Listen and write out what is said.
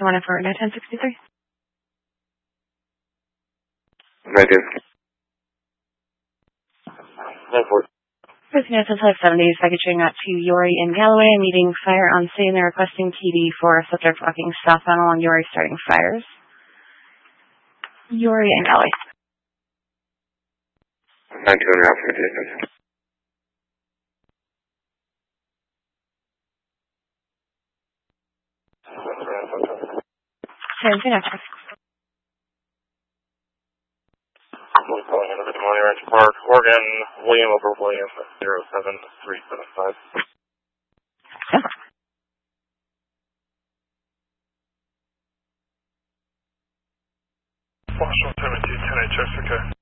1 for 1063. Right there. 9-4. President 570, packaging out to Yori and Galloway, meeting fire on scene. They're requesting TD for a subject walking southbound along Yori, starting fires. Yori and Galloway. 9-2 for distance. Calling into the Money Ranch Park, Oregon, William over William, 07375. Marshall 17, 10 Jessica.